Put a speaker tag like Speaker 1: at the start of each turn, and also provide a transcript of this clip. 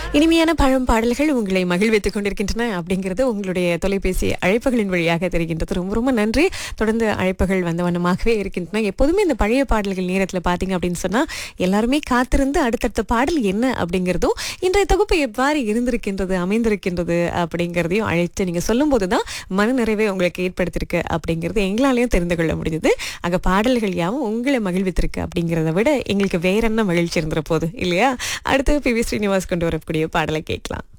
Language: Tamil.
Speaker 1: இனிமையான பழம் பாடல்கள் உங்களை மகிழ்வித்துக் கொண்டிருக்கின்றன அப்படிங்கிறது உங்களுடைய தொலைபேசி அழைப்புகளின் வழியாக தெரிகின்றது. ரொம்ப ரொம்ப நன்றி. தொடர்ந்து அழைப்புகள் வந்த வண்ணமாகவே இருக்கின்றன. எப்போதுமே இந்த பழைய பாடல்கள் நேரத்தில் பார்த்தீங்க அப்படின்னு சொன்னா எல்லாருமே காத்திருந்து அடுத்தடுத்த பாடல் என்ன அப்படிங்கிறதும் இன்றைய தொகுப்பு எவ்வாறு இருந்திருக்கின்றது அமைந்திருக்கின்றது அப்படிங்கிறதையும் அழைத்து நீங்க சொல்லும் போதுதான் மன நிறைவை உங்களுக்கு ஏற்படுத்திருக்கு அப்படிங்கிறது எங்களாலையும் தெரிந்து கொள்ள முடியுது. அங்க பாடல்கள் யாவும் உங்களை மகிழ்வித்திருக்கு அப்படிங்கிறத விட எங்களுக்கு வேற என்ன மகிழ்ச்சி இருந்துற போகுது இல்லையா? அடுத்து பி வி ஸ்ரீனிவாஸ் கொண்டு வரக்கூடிய பாடலை கேட்கலாம்.